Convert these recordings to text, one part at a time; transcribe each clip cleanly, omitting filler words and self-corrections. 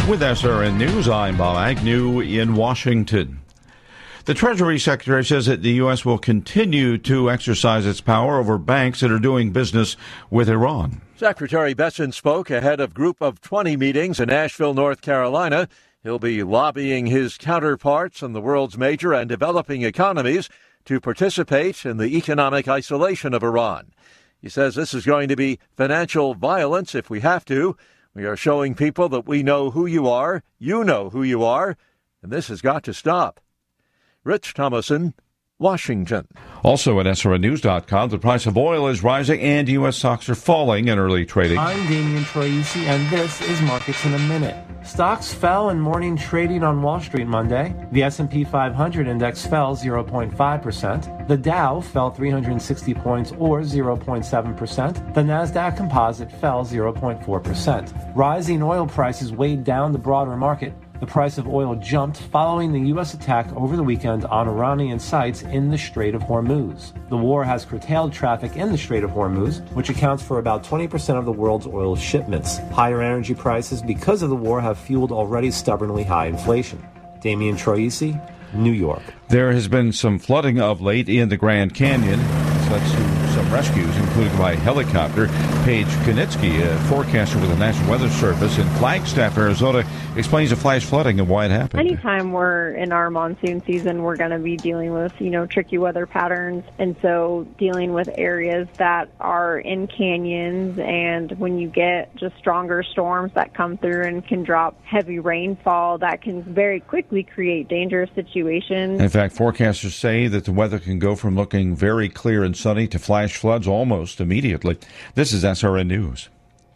With SRN News, I'm Bob Agnew in Washington. The Treasury Secretary says that the U.S. will continue to exercise its power over banks that are doing business with Iran. Secretary Bessent spoke ahead of Group of 20 meetings in Asheville, North Carolina. He'll be lobbying his counterparts in the world's major and developing economies to participate in the economic isolation of Iran. He says this is going to be financial violence if we have to. We are showing people that we know who you know who you are, and this has got to stop. Rich Thomason, Washington. Also at SRNnews.com, the price of oil is rising and U.S. stocks are falling in early trading. I'm Damian Troisi, and this is Markets in a Minute. Stocks fell in morning trading on Wall Street Monday. The S&P 500 index fell 0.5%. The Dow fell 360 points or 0.7%. The NASDAQ Composite fell 0.4%. Rising oil prices weighed down the broader market. The price of oil jumped following the U.S. attack over the weekend on Iranian sites in the Strait of Hormuz. The war has curtailed traffic in the Strait of Hormuz, which accounts for about 20% of the world's oil shipments. Higher energy prices because of the war have fueled already stubbornly high inflation. Damian Troisi, New York. There has been some flooding of late in the Grand Canyon. It's led to some rescues, including by helicopter. Paige Konitsky, a forecaster with the National Weather Service in Flagstaff, Arizona, explains the flash flooding and why it happened. Anytime we're in our monsoon season, we're going to be dealing with, tricky weather patterns. And so dealing with areas that are in canyons, and when you get just stronger storms that come through and can drop heavy rainfall, that can very quickly create dangerous situations. In fact, forecasters say that the weather can go from looking very clear and sunny to flash floods almost immediately. This is SRN News.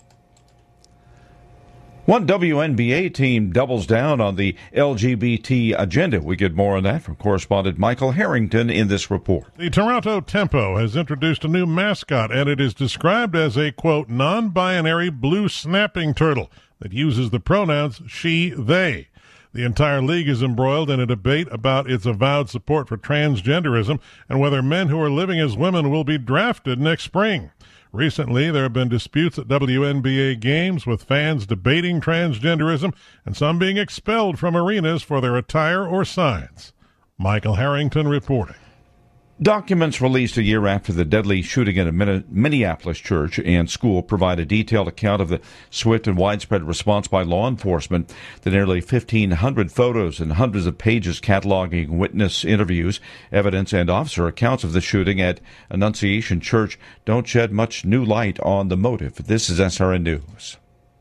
One WNBA team doubles down on the LGBT agenda. We get more on that from correspondent Michael Harrington in this report. The Toronto Tempo has introduced a new mascot, and it is described as a, quote, non-binary blue snapping turtle that uses the pronouns she, they. The entire league is embroiled in a debate about its avowed support for transgenderism and whether men who are living as women will be drafted next spring. Recently, there have been disputes at WNBA games with fans debating transgenderism and some being expelled from arenas for their attire or signs. Michael Harrington reporting. Documents released a year after the deadly shooting at a Minneapolis church and school provide a detailed account of the swift and widespread response by law enforcement. The nearly 1,500 photos and hundreds of pages cataloging witness interviews, evidence, and officer accounts of the shooting at Annunciation Church don't shed much new light on the motive. This is SRN News.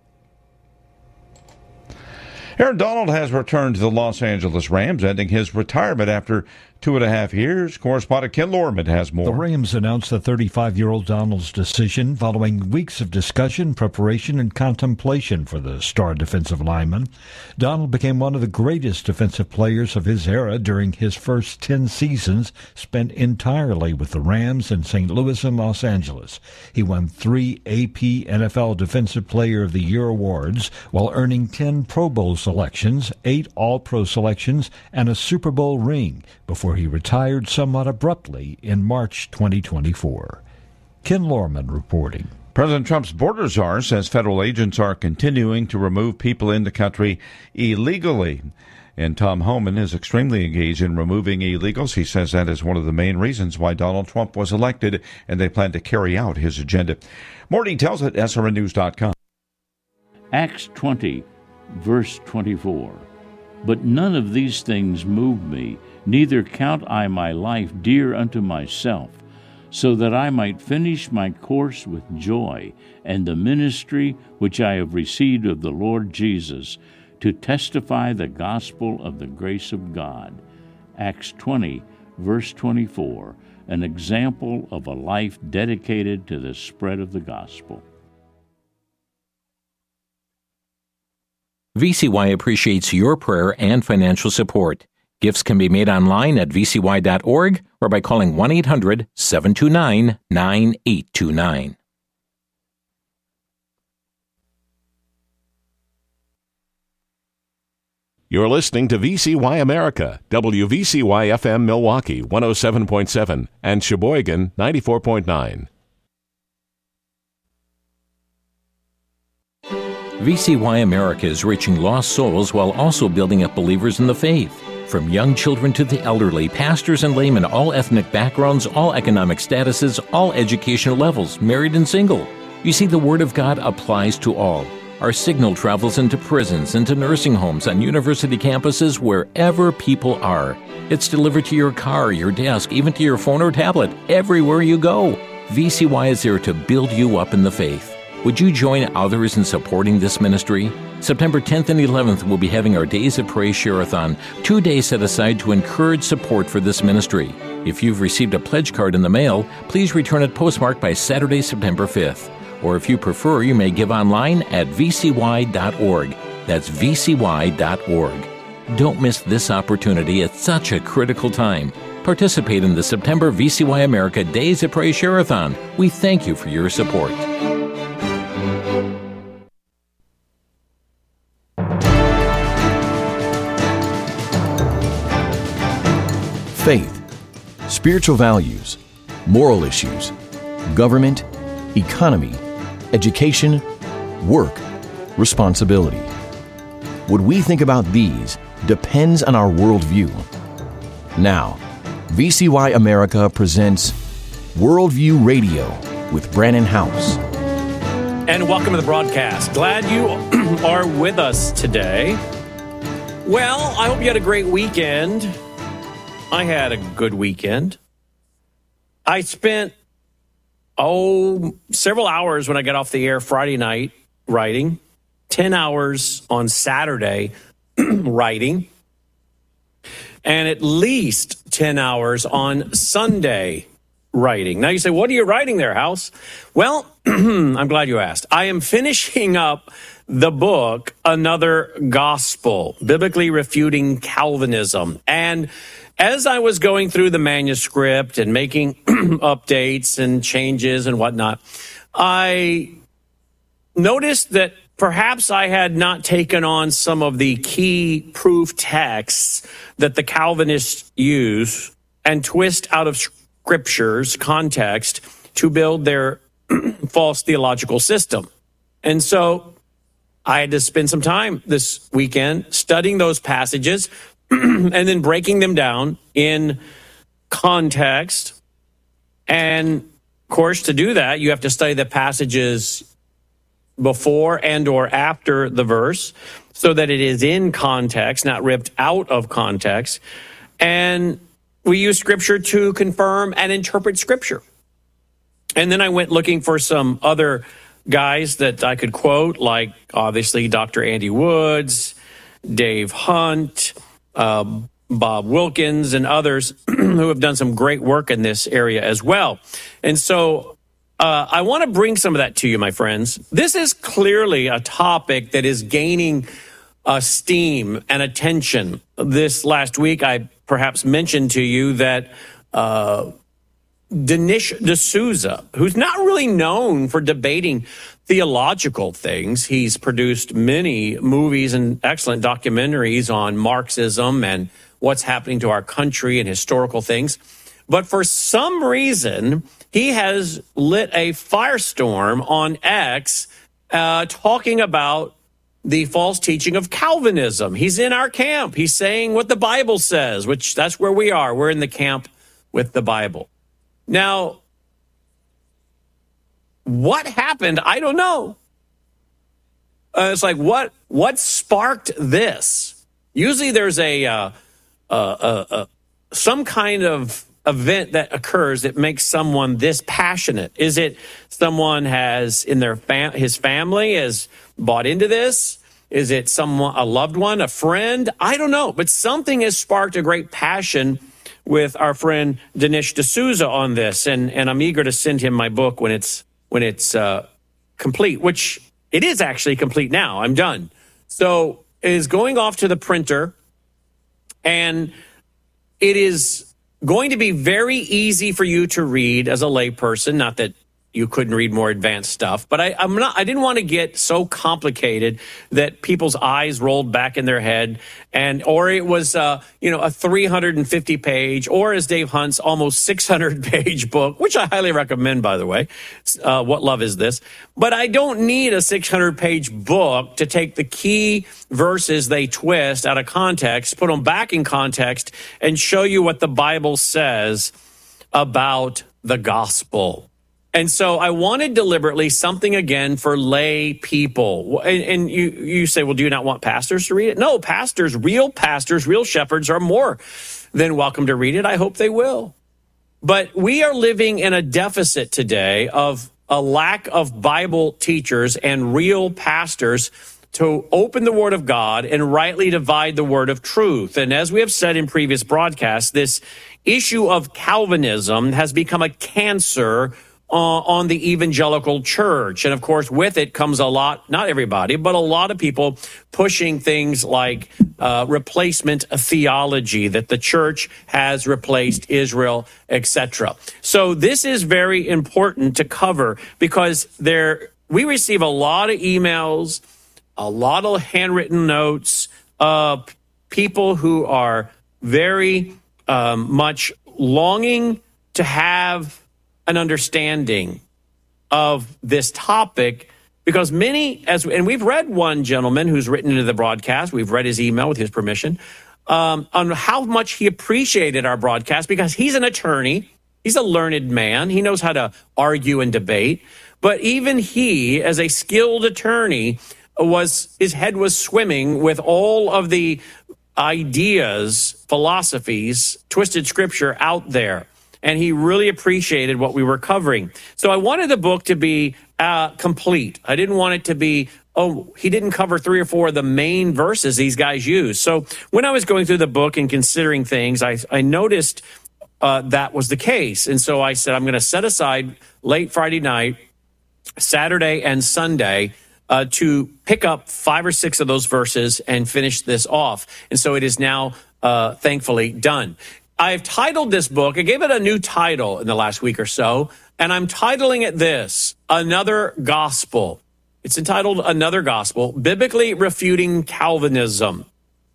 Aaron Donald has returned to the Los Angeles Rams, ending his retirement after 2.5 years. Correspondent Ken Lorman has more. The Rams announced the 35-year-old Donald's decision following weeks of discussion, preparation, and contemplation for the star defensive lineman. Donald became one of the greatest defensive players of his era during his first 10 seasons spent entirely with the Rams in St. Louis and Los Angeles. He won 3 AP NFL Defensive Player of the Year awards while earning 10 Pro Bowl selections, 8 All-Pro selections, and a Super Bowl ring before he retired somewhat abruptly in March 2024. Ken Lorman reporting. President Trump's border czar says federal agents are continuing to remove people in the country illegally. And Tom Homan is extremely engaged in removing illegals. He says that is one of the main reasons why Donald Trump was elected, and they plan to carry out his agenda. More details at srnnews.com. Acts 20, verse 24. But none of these things move me, neither count I my life dear unto myself, so that I might finish my course with joy, and the ministry which I have received of the Lord Jesus, to testify the gospel of the grace of God. Acts 20, verse 24, an example of a life dedicated to the spread of the gospel. VCY appreciates your prayer and financial support. Gifts can be made online at vcy.org or by calling 1-800-729-9829. You're listening to VCY America, WVCY-FM Milwaukee 107.7 and Sheboygan 94.9. VCY America is reaching lost souls while also building up believers in the faith. From young children to the elderly, pastors and laymen, all ethnic backgrounds, all economic statuses, all educational levels, married and single. You see, the Word of God applies to all. Our signal travels into prisons, into nursing homes, on university campuses, wherever people are. It's delivered to your car, your desk, even to your phone or tablet, everywhere you go. VCY is there to build you up in the faith. Would you join others in supporting this ministry? September 10th and 11th, we'll be having our Days of Praise Share-a-thon, 2 days set aside to encourage support for this ministry. If you've received a pledge card in the mail, please return it postmarked by Saturday, September 5th. Or if you prefer, you may give online at vcy.org. That's vcy.org. Don't miss this opportunity at such a critical time. Participate in the September VCY America Days of Praise Share-a-thon. We thank you for your support. Faith, spiritual values, moral issues, government, economy, education, work, responsibility. What we think about these depends on our worldview. Now, VCY America presents Worldview Radio with Brannon Howse. And welcome to the broadcast. Glad you are with us today. Well, I hope you had a great weekend. I had a good weekend. I spent, several hours when I got off the air Friday night writing, 10 hours on Saturday writing, and at least 10 hours on Sunday writing. Now you say, what are you writing there, House? Well, I'm glad you asked. I am finishing up the book, Another Gospel, Biblically Refuting Calvinism. And as I was going through the manuscript and making updates and changes and whatnot, I noticed that perhaps I had not taken on some of the key proof texts that the Calvinists use and twist out of Scripture's context to build their false theological system. And so I had to spend some time this weekend studying those passages and then breaking them down in context. And, of course, to do that, you have to study the passages before and or after the verse so that it is in context, not ripped out of context. And we use Scripture to confirm and interpret Scripture. And then I went looking for some other guys that I could quote, like, obviously, Dr. Andy Woods, Dave Hunt, Bob Wilkins, and others who have done some great work in this area as well. And so I want to bring some of that to you, my friends. This is clearly a topic that is gaining steam and attention. This last week, I perhaps mentioned to you that Dinesh D'Souza, who's not really known for debating theological things. He's produced many movies and excellent documentaries on Marxism and what's happening to our country and historical things. But for some reason, he has lit a firestorm on X talking about the false teaching of Calvinism. He's in our camp. He's saying what the Bible says, which that's where we are. We're in the camp with the Bible. Now, what happened? I don't know. It's like, what sparked this? Usually there's some kind of event that occurs that makes someone this passionate. Is it someone has in their his family has bought into this? Is it someone, a loved one, a friend? I don't know, but something has sparked a great passion with our friend Dinesh D'Souza on this, and I'm eager to send him my book when it's complete, which it is actually complete now. I'm done. So it is going off to the printer, and it is going to be very easy for you to read as a layperson. Not that you couldn't read more advanced stuff. But I didn't want to get so complicated that people's eyes rolled back in their head, or it was a 350 page, or as Dave Hunt's almost 600 page book, which I highly recommend, by the way. What Love Is This? But I don't need a 600 page book to take the key verses they twist out of context, put them back in context, and show you what the Bible says about the gospel. And so I wanted deliberately something, again, for lay people. And you say, well, do you not want pastors to read it? No, pastors, real shepherds are more than welcome to read it. I hope they will. But we are living in a deficit today of a lack of Bible teachers and real pastors to open the Word of God and rightly divide the word of truth. And as we have said in previous broadcasts, this issue of Calvinism has become a cancer on the evangelical church. And of course, with it comes a lot, not everybody, but a lot of people pushing things like replacement theology, that the church has replaced Israel, etc. So this is very important to cover, because we receive a lot of emails, a lot of handwritten notes of people who are very much longing to have an understanding of this topic, because many, and we've read one gentleman who's written into the broadcast, we've read his email with his permission, on how much he appreciated our broadcast, because he's an attorney, he's a learned man, he knows how to argue and debate, but even he, as a skilled attorney, his head was swimming with all of the ideas, philosophies, twisted scripture out there. And he really appreciated what we were covering. So I wanted the book to be complete. I didn't want it to be, he didn't cover 3 or 4 of the main verses these guys use. So when I was going through the book and considering things, I noticed that was the case. And so I said, I'm going to set aside late Friday night, Saturday and Sunday, to pick up 5 or 6 of those verses and finish this off. And so it is now, thankfully, done. I've titled this book, I gave it a new title in the last week or so, and I'm titling it this, Another Gospel. It's entitled Another Gospel, Biblically Refuting Calvinism.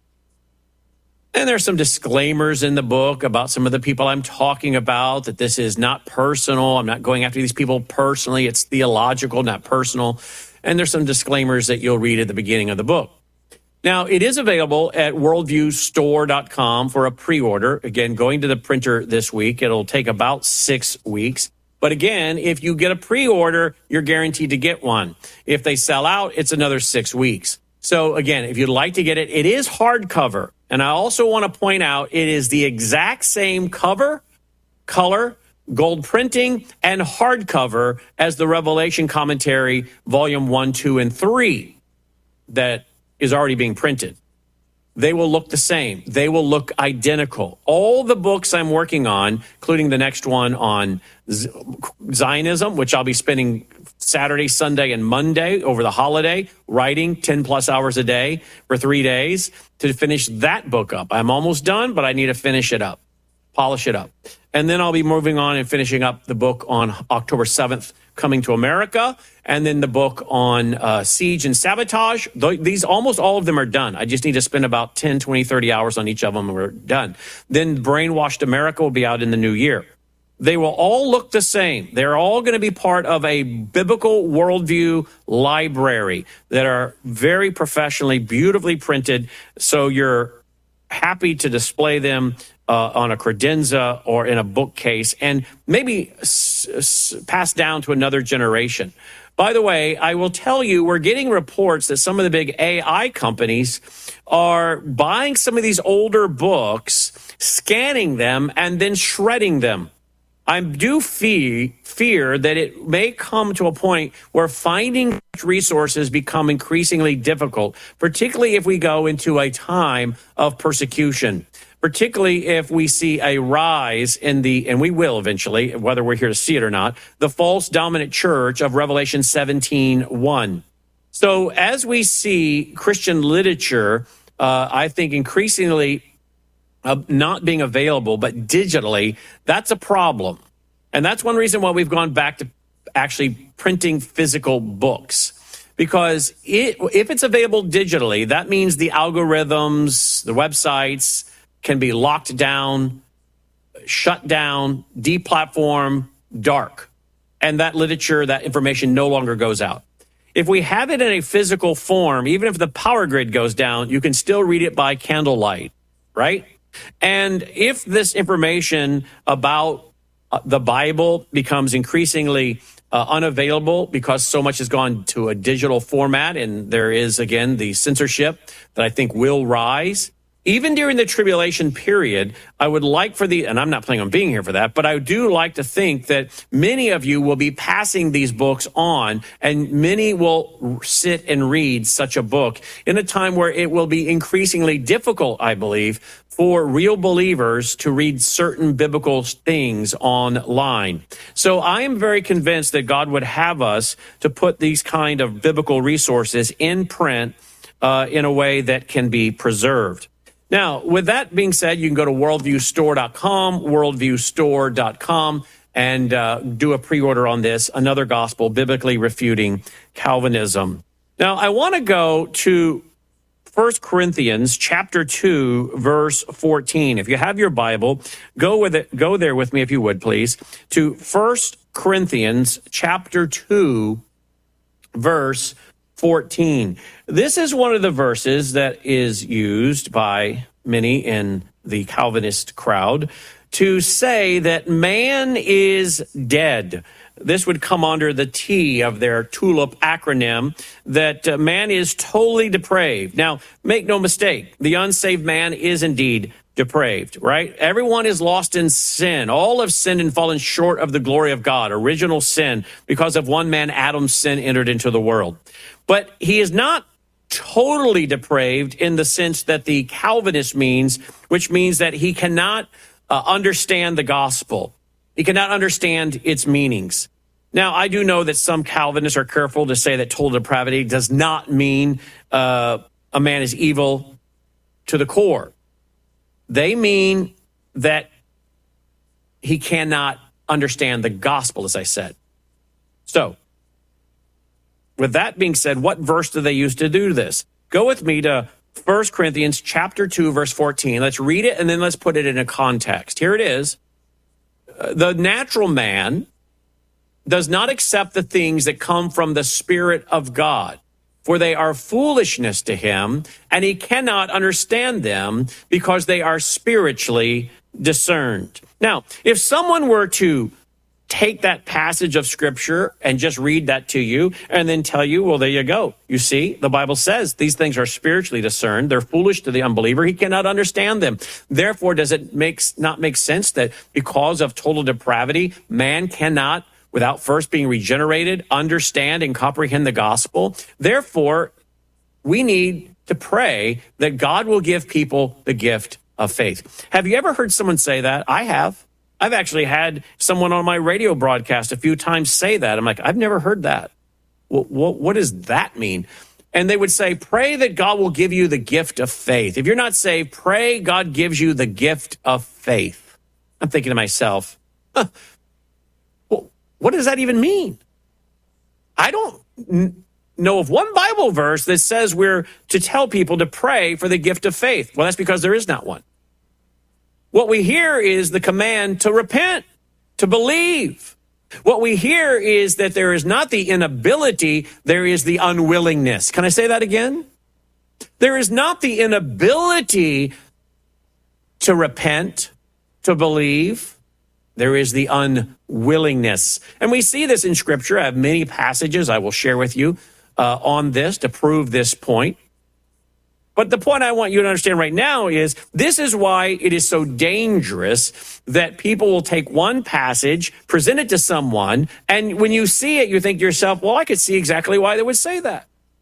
And there's some disclaimers in the book about some of the people I'm talking about, that this is not personal. I'm not going after these people personally. It's theological, not personal. And there's some disclaimers that you'll read at the beginning of the book. Now, it is available at worldviewstore.com for a pre-order. Again, going to the printer this week. It'll take about 6 weeks. But again, if you get a pre-order, you're guaranteed to get one. If they sell out, it's another 6 weeks. So again, if you'd like to get it, it is hardcover. And I also want to point out, it is the exact same cover, color, gold printing, and hardcover as the Revelation Commentary, Volume 1, 2, and 3 that is already being printed. They will look the same. They will look identical. All the books I'm working on, including the next one on Zionism, which I'll be spending Saturday, Sunday, and Monday over the holiday, writing 10 plus hours a day for 3 days to finish that book up. I'm almost done, but I need to finish it up, polish it up. And then I'll be moving on and finishing up the book on October 7th, Coming to America, and then the book on Siege and Sabotage. These, almost all of them are done. I just need to spend about 10, 20, 30 hours on each of them, and we're done. Then Brainwashed America will be out in the new year. They will all look the same. They're all going to be part of a biblical worldview library that are very professionally, beautifully printed, so you're happy to display them on a credenza or in a bookcase, and maybe pass down to another generation. By the way, I will tell you, we're getting reports that some of the big AI companies are buying some of these older books, scanning them, and then shredding them. I do fear that it may come to a point where finding resources become increasingly difficult, particularly if we go into a time of persecution, particularly if we see a rise in and we will eventually, whether we're here to see it or not, the false dominant church of Revelation 17:1. So as we see Christian literature, I think increasingly not being available, but digitally, that's a problem. And that's one reason why we've gone back to actually printing physical books. Because if it's available digitally, that means the algorithms, the websites can be locked down, shut down, deplatformed, dark. And that literature, that information no longer goes out. If we have it in a physical form, even if the power grid goes down, you can still read it by candlelight, right? And if this information about the Bible becomes increasingly unavailable because so much has gone to a digital format, and there is, again, the censorship that I think will rise. Even during the tribulation period, I would like and I'm not planning on being here for that, but I do like to think that many of you will be passing these books on, and many will sit and read such a book in a time where it will be increasingly difficult, I believe, for real believers to read certain biblical things online. So I am very convinced that God would have us to put these kind of biblical resources in print in a way that can be preserved. Now, with that being said, you can go to worldviewstore.com, worldviewstore.com, and do a pre-order on this, Another Gospel, Biblically Refuting Calvinism. Now, I want to go to 1 Corinthians chapter 2, verse 14. If you have your Bible, go there with me, if you would, please, to 1 Corinthians chapter 2, verse 14. This is one of the verses that is used by many in the Calvinist crowd to say that man is dead. This would come under the T of their TULIP acronym, that man is totally depraved. Now, make no mistake, the unsaved man is indeed depraved, right? Everyone is lost in sin. All have sinned and fallen short of the glory of God. Original sin, because of one man, Adam's sin entered into the world. But he is not totally depraved in the sense that the Calvinist means, which means that he cannot understand the gospel. He cannot understand its meanings. Now, I do know that some Calvinists are careful to say that total depravity does not mean a man is evil to the core. They mean that he cannot understand the gospel, as I said. So, with that being said, what verse do they use to do this? Go with me to 1 Corinthians chapter 2, verse 14. Let's read it, and then let's put it in a context. Here it is. The natural man does not accept the things that come from the Spirit of God, for they are foolishness to him, and he cannot understand them because they are spiritually discerned. Now, if someone were to take that passage of Scripture and just read that to you and then tell you, well, there you go. You see, the Bible says these things are spiritually discerned. They're foolish to the unbeliever. He cannot understand them. Therefore, does it not make sense that because of total depravity, man cannot, without first being regenerated, understand and comprehend the gospel? Therefore, we need to pray that God will give people the gift of faith. Have you ever heard someone say that? I have. I've actually had someone on my radio broadcast a few times say that. I'm like, I've never heard that. What does that mean? And they would say, pray that God will give you the gift of faith. If you're not saved, pray God gives you the gift of faith. I'm thinking to myself, well, what does that even mean? I don't know of one Bible verse that says we're to tell people to pray for the gift of faith. Well, that's because there is not one. What we hear is the command to repent, to believe. What we hear is that there is not the inability, there is the unwillingness. Can I say that again? There is not the inability to repent, to believe. There is the unwillingness. And we see this in Scripture. I have many passages I will share with you on this to prove this point. But the point I want you to understand right now is this is why it is so dangerous that people will take one passage, present it to someone, and when you see it, you think to yourself, well, I could see exactly why they would say that.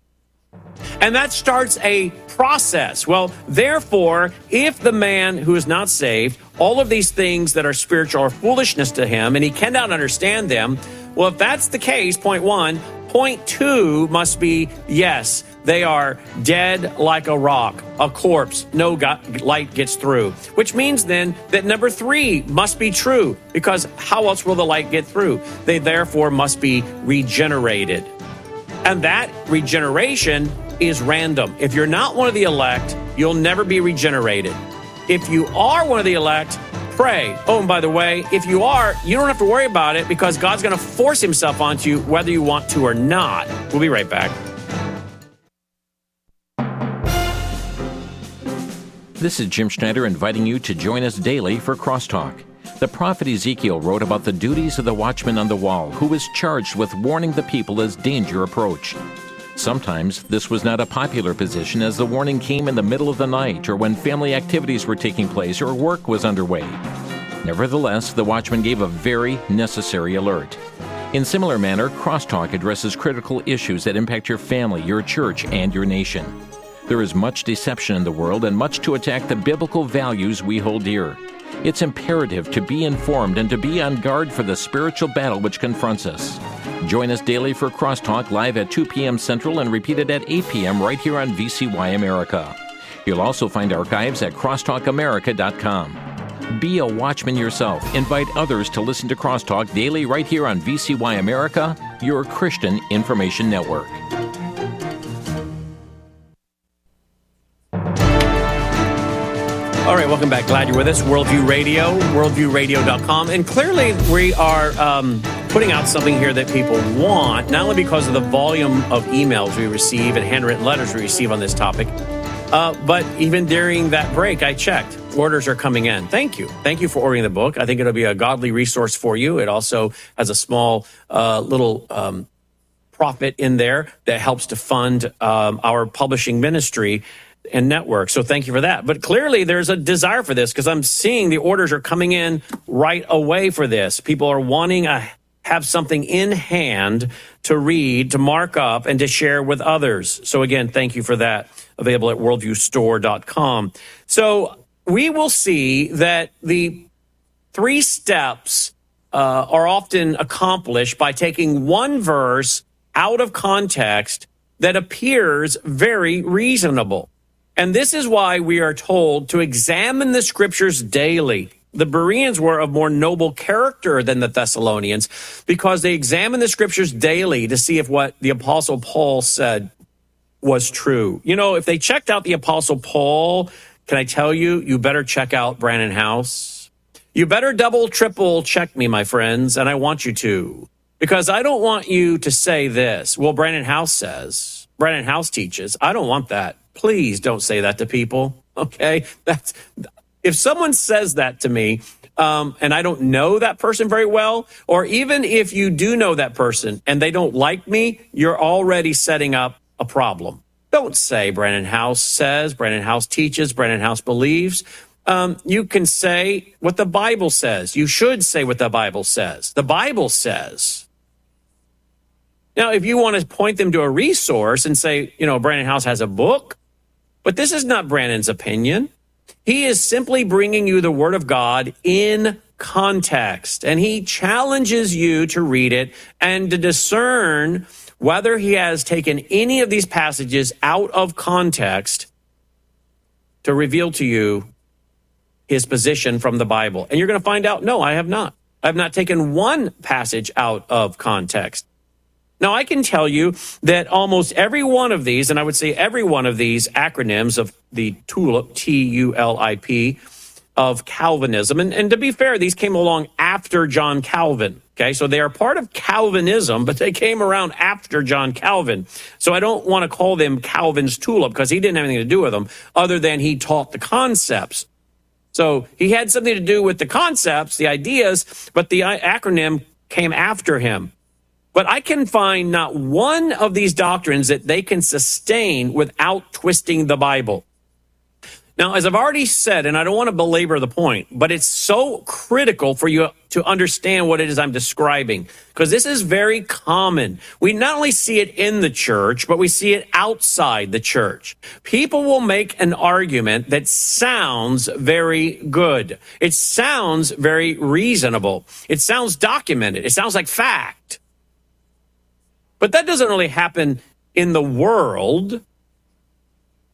And that starts a process. Well, therefore, if the man who is not saved, all of these things that are spiritual are foolishness to him, and he cannot understand them, well, if that's the case, point one, point two must be, yes, They are dead like a rock, a corpse. No light gets through, which means then that number 3 must be true, because how else will the light get through? They therefore must be regenerated. And that regeneration is random. If you're not one of the elect, you'll never be regenerated. If you are one of the elect, pray. Oh, and by the way, if you are, you don't have to worry about it, because God's going to force himself onto you whether you want to or not. We'll be right back. This is Jim Schneider inviting you to join us daily for Crosstalk. The prophet Ezekiel wrote about the duties of the watchman on the wall, who was charged with warning the people as danger approached. Sometimes this was not a popular position, as the warning came in the middle of the night or when family activities were taking place or work was underway. Nevertheless, the watchman gave a very necessary alert. In similar manner, Crosstalk addresses critical issues that impact your family, your church, and your nation. There is much deception in the world and much to attack the biblical values we hold dear. It's imperative to be informed and to be on guard for the spiritual battle which confronts us. Join us daily for Crosstalk, live at 2 p.m. Central and repeated at 8 p.m. right here on VCY America. You'll also find archives at crosstalkamerica.com. Be a watchman yourself. Invite others to listen to Crosstalk daily right here on VCY America, your Christian information network. All right, welcome back. Glad you're with us. Worldview Radio, worldviewradio.com. And clearly we are putting out something here that people want, not only because of the volume of emails we receive and handwritten letters we receive on this topic, but even during that break, I checked. Orders are coming in. Thank you. Thank you for ordering the book. I think it'll be a godly resource for you. It also has a small little profit in there that helps to fund our publishing ministry and network. So thank you for that. But clearly there's a desire for this, because I'm seeing the orders are coming in right away for this. People are wanting to have something in hand to read, to mark up, and to share with others. So again, thank you for that. Available at worldviewstore.com. So we will see that the 3 steps are often accomplished by taking one verse out of context that appears very reasonable. And this is why we are told to examine the scriptures daily. The Bereans were of more noble character than the Thessalonians, because they examined the scriptures daily to see if what the Apostle Paul said was true. You know, if they checked out the Apostle Paul, can I tell you, you better check out Brannon House. You better double, triple check me, my friends, and I want you to. Because I don't want you to say this. Well, Brannon House says, Brannon House teaches. I don't want that. Please don't say that to people, okay? If someone says that to me, and I don't know that person very well, or even if you do know that person and they don't like me, you're already setting up a problem. Don't say Brannon House says, Brannon House teaches, Brannon House believes. You can say what the Bible says. You should say what the Bible says. The Bible says. Now, if you want to point them to a resource and say, you know, Brannon House has a book, but this is not Brannon's opinion. He is simply bringing you the Word of God in context, and he challenges you to read it and to discern whether he has taken any of these passages out of context to reveal to you his position from the Bible. And you're going to find out, no, I have not. I have not taken one passage out of context. Now, I can tell you that almost every one of these, and I would say every one of these acronyms of the TULIP, T-U-L-I-P, of Calvinism, and to be fair, these came along after John Calvin, okay? So they are part of Calvinism, but they came around after John Calvin. So I don't want to call them Calvin's TULIP, because he didn't have anything to do with them, other than he taught the concepts. So he had something to do with the concepts, the ideas, but the acronym came after him. But I can find not one of these doctrines that they can sustain without twisting the Bible. Now, as I've already said, and I don't want to belabor the point, but it's so critical for you to understand what it is I'm describing, because this is very common. We not only see it in the church, but we see it outside the church. People will make an argument that sounds very good. It sounds very reasonable. It sounds documented. It sounds like fact. But that doesn't really happen in the world.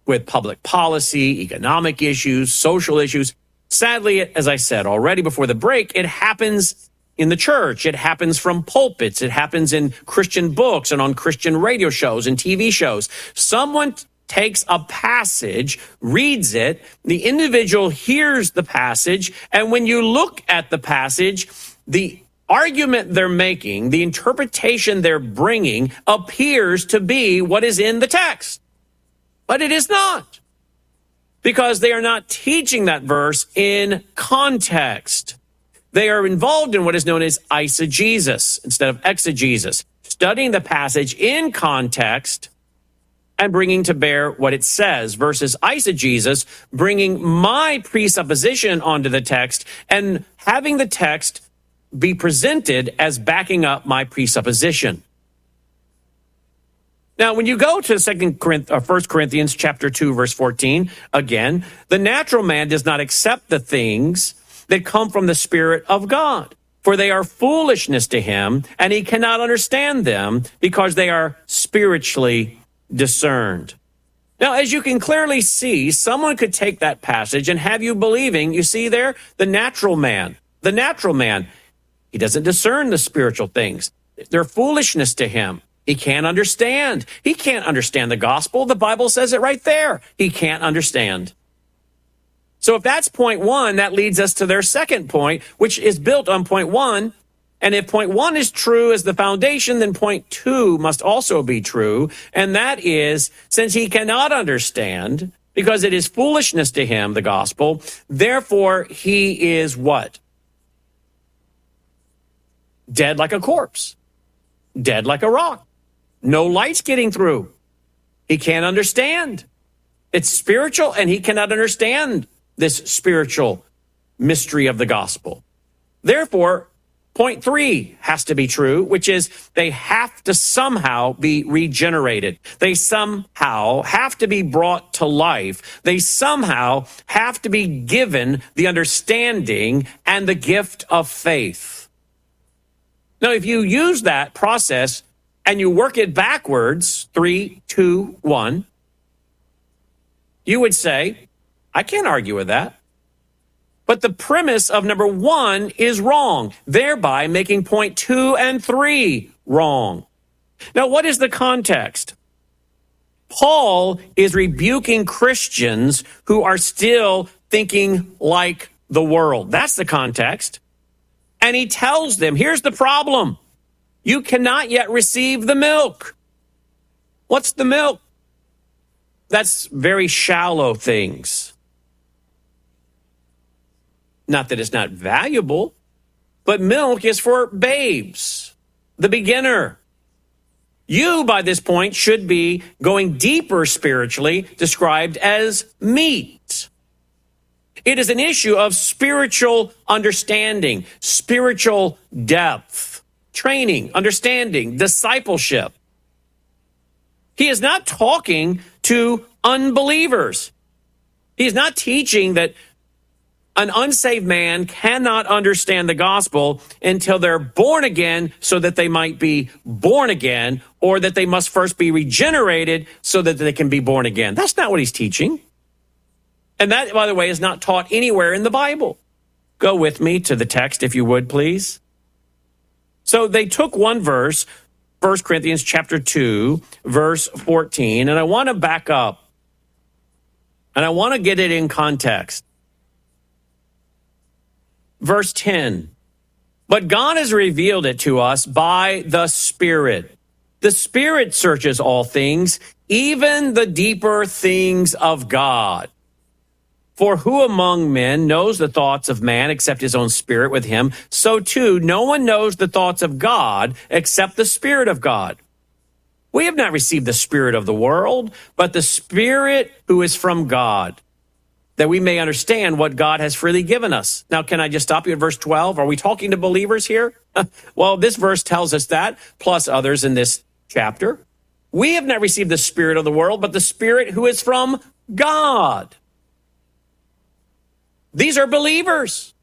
with public policy, economic issues, social issues. Sadly, as I said already before the break, it happens in the church. It happens from pulpits. It happens in Christian books and on Christian radio shows and TV shows. Someone takes a passage, reads it, the individual hears the passage, and when you look at the passage, the argument they're making, the interpretation they're bringing, appears to be what is in the text. But it is not, because they are not teaching that verse in context. They are involved in what is known as eisegesis instead of exegesis, studying the passage in context and bringing to bear what it says, versus eisegesis, bringing my presupposition onto the text and having the text be presented as backing up my presupposition. Now, when you go to 1 Corinthians chapter 2, verse 14, again, the natural man does not accept the things that come from the Spirit of God, for they are foolishness to him, and he cannot understand them because they are spiritually discerned. Now, as you can clearly see, someone could take that passage and have you believing, you see there, the natural man, he doesn't discern the spiritual things. They're foolishness to him. He can't understand. He can't understand the gospel. The Bible says it right there. He can't understand. So if that's point one, that leads us to their second point, which is built on point one. And if point one is true as the foundation, then point two must also be true. And that is, since he cannot understand, because it is foolishness to him, the gospel, therefore he is what? Dead like a corpse. Dead like a rock. No light's getting through. He can't understand. It's spiritual, and he cannot understand this spiritual mystery of the gospel. Therefore, point three has to be true, which is they have to somehow be regenerated. They somehow have to be brought to life. They somehow have to be given the understanding and the gift of faith. Now, if you use that process and you work it backwards, 3, 2, 1, you would say, I can't argue with that. But the premise of number one is wrong, thereby making point 2 and 3 wrong. Now, what is the context? Paul is rebuking Christians who are still thinking like the world. That's the context. And he tells them, here's the problem. You cannot yet receive the milk. What's the milk? That's very shallow things. Not that it's not valuable, but milk is for babes, the beginner. You, by this point, should be going deeper spiritually, described as meat. It is an issue of spiritual understanding, spiritual depth, training, understanding, discipleship. He is not talking to unbelievers. He is not teaching that an unsaved man cannot understand the gospel until they're born again so that they might be born again, or that they must first be regenerated so that they can be born again. That's not what he's teaching. And that, by the way, is not taught anywhere in the Bible. Go with me to the text, if you would, please. So they took one verse, 1 Corinthians chapter 2, verse 14, and I want to back up, and I want to get it in context. Verse 10, but God has revealed it to us by the Spirit. The Spirit searches all things, even the deeper things of God. For who among men knows the thoughts of man except his own spirit with him? So too, no one knows the thoughts of God except the Spirit of God. We have not received the spirit of the world, but the Spirit who is from God, that we may understand what God has freely given us. Now, can I just stop you at verse 12? Are we talking to believers here? Well, this verse tells us that, plus others in this chapter. We have not received the spirit of the world, but the Spirit who is from God. These are believers.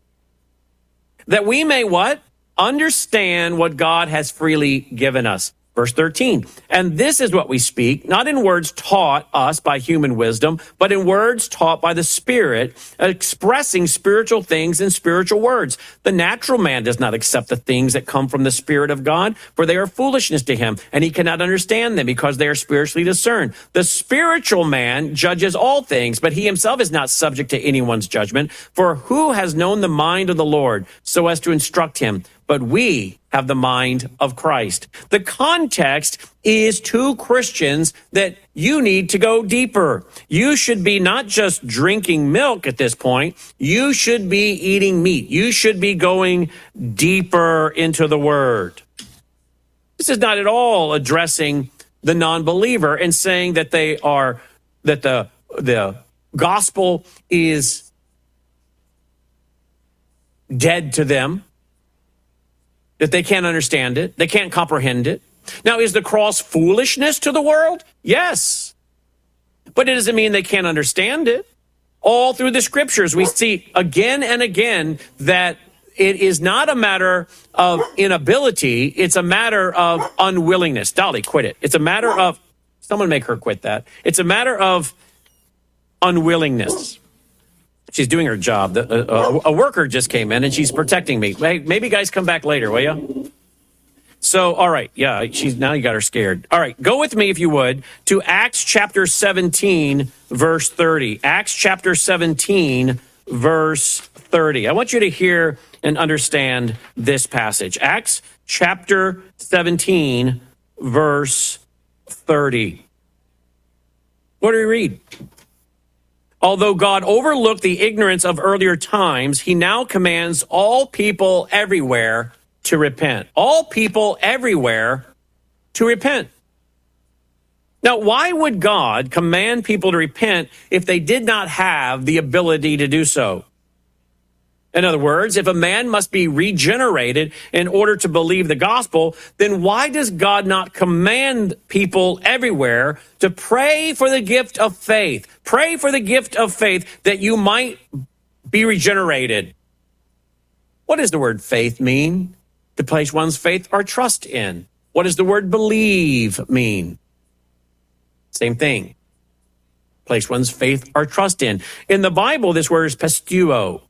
That we may what? Understand what God has freely given us. Verse 13, and this is what we speak, not in words taught us by human wisdom, but in words taught by the Spirit, expressing spiritual things in spiritual words. The natural man does not accept the things that come from the Spirit of God, for they are foolishness to him, and he cannot understand them because they are spiritually discerned. The spiritual man judges all things, but he himself is not subject to anyone's judgment. For who has known the mind of the Lord so as to instruct him? But we have the mind of Christ. The context is to Christians that you need to go deeper. You should be not just drinking milk at this point. You should be eating meat. You should be going deeper into the Word. This is not at all addressing the non-believer and saying that the gospel is dead to them, that they can't understand it, they can't comprehend it. Now, is the cross foolishness to the world? Yes. But it doesn't mean they can't understand it. All through the scriptures, we see again and again that it is not a matter of inability, it's a matter of unwillingness. Dolly, quit it. It's a matter of, someone make her quit that. It's a matter of unwillingness. She's doing her job. A worker just came in and she's protecting me. Hey, maybe guys come back later, will you? So, all right. Yeah, now you got her scared. All right. Go with me, if you would, to Acts chapter 17, verse 30. Acts chapter 17, verse 30. I want you to hear and understand this passage. Acts chapter 17, verse 30. What do we read? Although God overlooked the ignorance of earlier times, he now commands all people everywhere to repent. All people everywhere to repent. Now, why would God command people to repent if they did not have the ability to do so? In other words, if a man must be regenerated in order to believe the gospel, then why does God not command people everywhere to pray for the gift of faith? Pray for the gift of faith that you might be regenerated. What does the word faith mean? To place one's faith or trust in. What does the word believe mean? Same thing. Place one's faith or trust in. In the Bible, this word is pisteuo.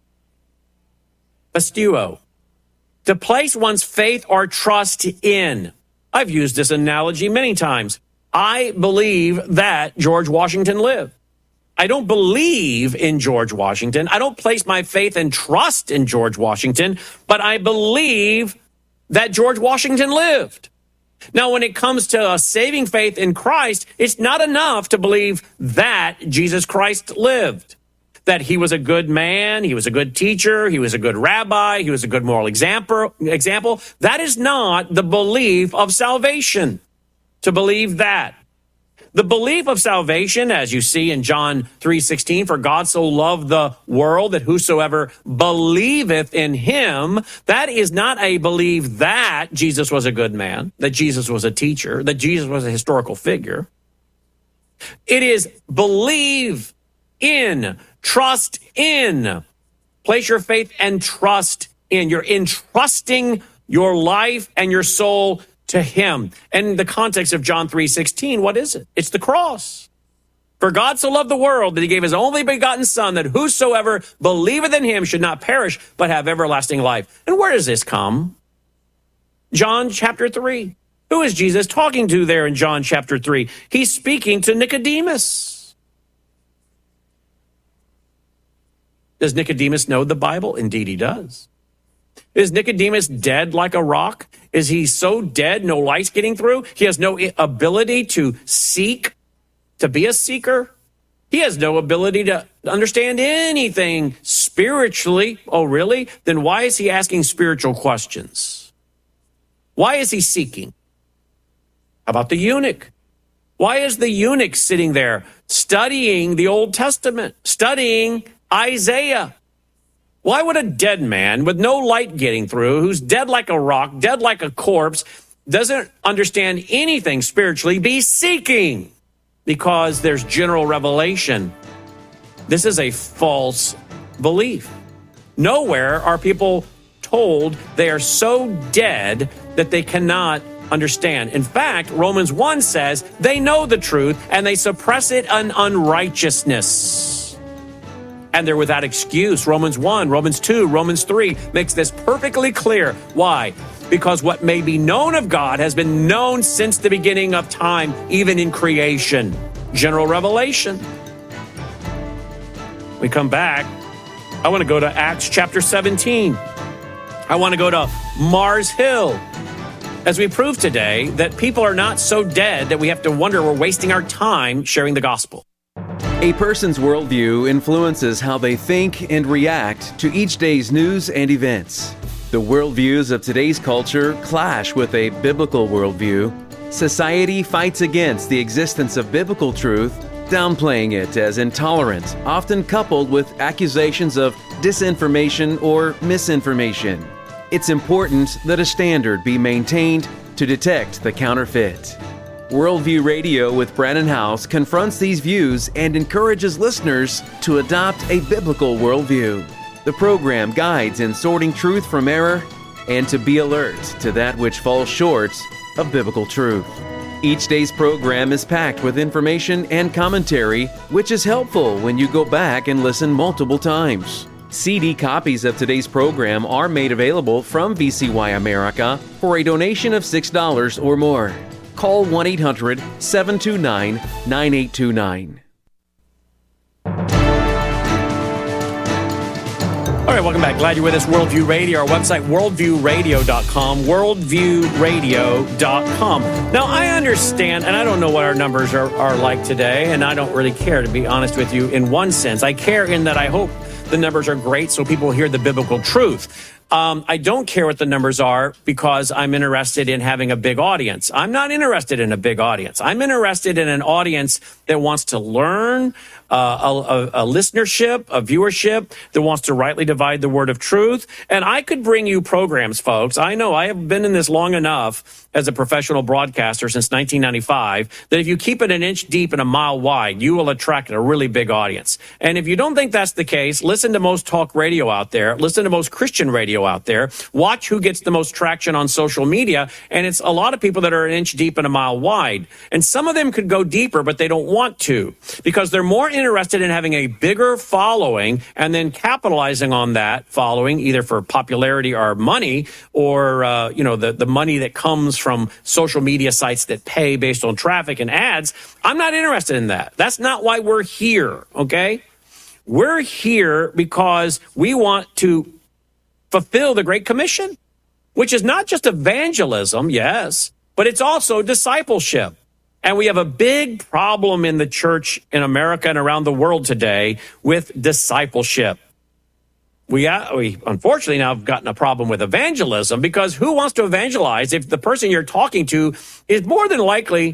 Pisteuo. To place one's faith or trust in. I've used this analogy many times. I believe that George Washington lived. I don't believe in George Washington. I don't place my faith and trust in George Washington, but I believe that George Washington lived. Now, when it comes to a saving faith in Christ, it's not enough to believe that Jesus Christ lived. That he was a good man, he was a good teacher, he was a good rabbi, he was a good moral example. That is not the belief of salvation, to believe that. The belief of salvation, as you see in John 3:16, for God so loved the world that whosoever believeth in him, that is not a belief that Jesus was a good man, that Jesus was a teacher, that Jesus was a historical figure. It is believe in, trust in. Place your faith and trust in. You're entrusting your life and your soul to him. And in the context of John 3:16, what is it? It's the cross. For God so loved the world that he gave his only begotten son, that whosoever believeth in him should not perish, but have everlasting life. And where does this come? John chapter 3. Who is Jesus talking to there in John chapter 3? He's speaking to Nicodemus. Does Nicodemus know the Bible? Indeed he does. Is Nicodemus dead like a rock? Is he so dead, no light's getting through? He has no ability to seek, to be a seeker. He has no ability to understand anything spiritually. Oh, really? Then why is he asking spiritual questions? Why is he seeking? How about the eunuch? Why is the eunuch sitting there studying the Old Testament, studying Isaiah? Why would a dead man with no light getting through, who's dead like a rock, dead like a corpse, doesn't understand anything spiritually, be seeking? Because there's general revelation. This is a false belief. Nowhere are people told they are so dead that they cannot understand. In fact, Romans 1 says they know the truth and they suppress it in unrighteousness. And they're without excuse. Romans 1, Romans 2, Romans 3 makes this perfectly clear. Why? Because what may be known of God has been known since the beginning of time, even in creation. General revelation. We come back. I want to go to Acts chapter 17. I want to go to Mars Hill. As we prove today that people are not so dead that we have to wonder we're wasting our time sharing the gospel. A person's worldview influences how they think and react to each day's news and events. The worldviews of today's culture clash with a biblical worldview. Society fights against the existence of biblical truth, downplaying it as intolerant, often coupled with accusations of disinformation or misinformation. It's important that a standard be maintained to detect the counterfeit. Worldview Radio with Brannon Howse confronts these views and encourages listeners to adopt a biblical worldview. The program guides in sorting truth from error and to be alert to that which falls short of biblical truth. Each day's program is packed with information and commentary, which is helpful when you go back and listen multiple times. CD copies of today's program are made available from VCY America for a donation of $6 or more. Call 1-800-729-9829. All right, welcome back. Glad you're with us. Worldview Radio, our website, worldviewradio.com, worldviewradio.com. Now, I understand, and I don't know what our numbers are like today, and I don't really care, to be honest with you, in one sense. I care in that I hope the numbers are great so people hear the biblical truth. I don't care what the numbers are because I'm interested in having a big audience. I'm not interested in a big audience. I'm interested in an audience that wants to learn, a listenership, a viewership that wants to rightly divide the word of truth. And I could bring you programs, folks. I know I have been in this long enough as a professional broadcaster since 1995 that if you keep it an inch deep and a mile wide, you will attract a really big audience. And if you don't think that's the case, listen to most talk radio out there, listen to most Christian radio out there, watch who gets the most traction on social media, and it's a lot of people that are an inch deep and a mile wide. And some of them could go deeper, but they don't want to because they're more interested in having a bigger following and then capitalizing on that following either for popularity or money or, the money that comes from social media sites that pay based on traffic and ads. I'm not interested in that. That's not why we're here, okay? We're here because we want to fulfill the Great Commission, which is not just evangelism, yes, but it's also discipleship. And we have a big problem in the church in America and around the world today with discipleship. We unfortunately now have gotten a problem with evangelism because who wants to evangelize if the person you're talking to is more than likely,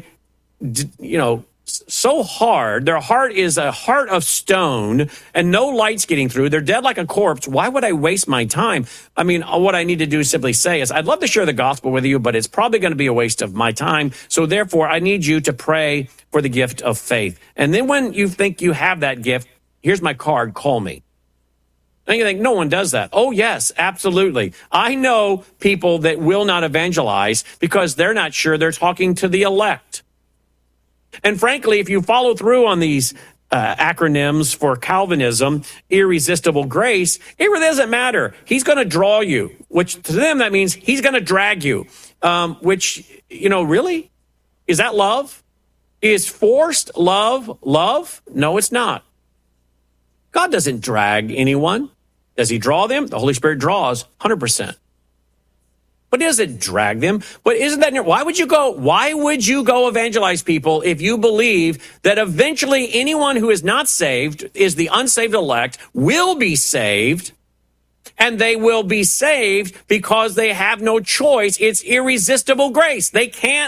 so hard, their heart is a heart of stone and no light's getting through. They're dead like a corpse. Why would I waste my time? I mean, what I need to do is simply say is I'd love to share the gospel with you, but it's probably going to be a waste of my time. So therefore, I need you to pray for the gift of faith. And then when you think you have that gift, here's my card, call me. And you think, no one does that. Oh, yes, absolutely. I know people that will not evangelize because they're not sure they're talking to the elect. And frankly, if you follow through on these acronyms for Calvinism, irresistible grace, it really doesn't matter. He's going to draw you, which to them, that means he's going to drag you, really? Is that love? Is forced love love? No, it's not. God doesn't drag anyone. Does he draw them? The Holy Spirit draws 100%. But he doesn't drag them. But isn't that, why would you go evangelize people if you believe that eventually anyone who is not saved, is the unsaved elect, will be saved, and they will be saved because they have no choice. It's irresistible grace. They can't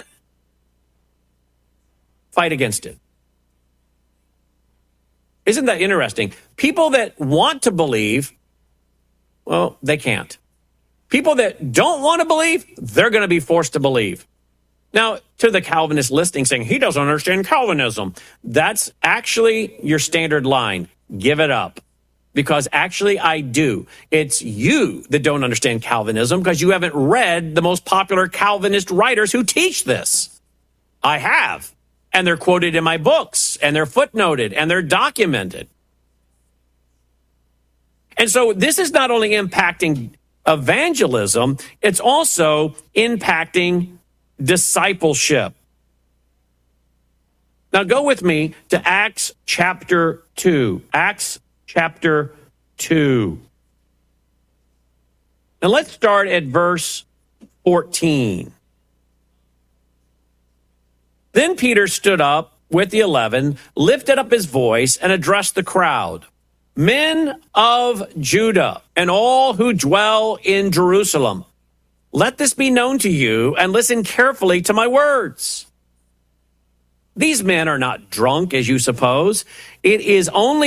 fight against it. Isn't that interesting? People that want to believe, well, they can't. People that don't want to believe, they're going to be forced to believe. Now, to the Calvinist listing saying he doesn't understand Calvinism, that's actually your standard line. Give it up. because actually I do. It's you that don't understand Calvinism because you haven't read the most popular Calvinist writers who teach this. I have. And they're quoted in my books, and they're footnoted, and they're documented. And so this is not only impacting evangelism, it's also impacting discipleship. Now go with me to Acts chapter 2. Acts chapter 2. And let's start at verse 14. Then Peter stood up with the 11, lifted up his voice, and addressed the crowd. Men of Judah and all who dwell in Jerusalem, let this be known to you, and listen carefully to my words. These men are not drunk, as you suppose. It is only